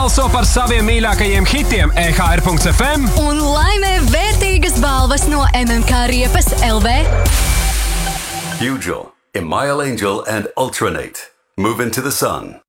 balso par saviem mīļākajiem hitiem EHR.FM un laimē vērtīgas balvas no MMK Riepas LV. Hugel, Email Angel and Ultranate. Move into the sun.